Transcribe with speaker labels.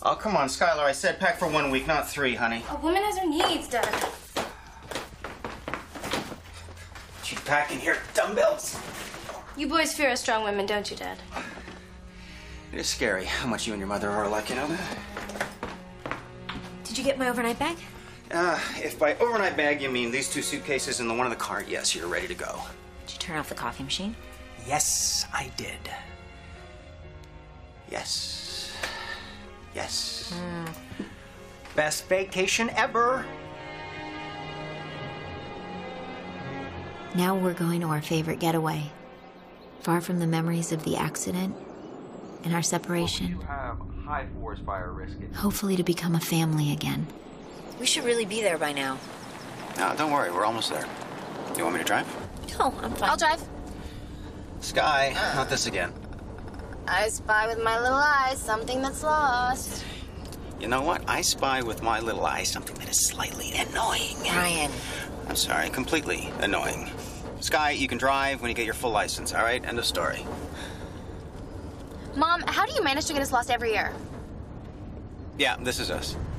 Speaker 1: Oh, come on, Skylar. I said pack for 1 week, not 3, honey.
Speaker 2: A woman has her needs, Dad.
Speaker 1: What you packing here? Dumbbells?
Speaker 2: You boys fear us strong women, don't you, Dad?
Speaker 1: It is scary how much you and your mother are alike, you know that?
Speaker 3: Did you get my overnight bag?
Speaker 1: If by overnight bag you mean these 2 suitcases and the one in the car, yes, you're ready to go.
Speaker 3: Did you turn off the coffee machine?
Speaker 4: Yes, I did.
Speaker 1: Yes. Yes.
Speaker 4: Best vacation ever.
Speaker 3: Now we're going to our favorite getaway. Far from the memories of the accident and our separation.
Speaker 5: You have high forest fire risk.
Speaker 3: Hopefully to become a family again. We should really be there by now.
Speaker 1: No, don't worry. We're almost there. You want me to drive?
Speaker 3: No, I'm fine.
Speaker 2: I'll drive.
Speaker 1: Sky, not this again.
Speaker 2: I spy with my little eyes something that's lost.
Speaker 1: You know what? I spy with my little eye something that is slightly annoying.
Speaker 3: Ryan.
Speaker 1: I'm sorry, completely annoying. Sky, you can drive when you get your full license, all right? End of story.
Speaker 2: Mom, how do you manage to get us lost every year?
Speaker 1: Yeah, this is us.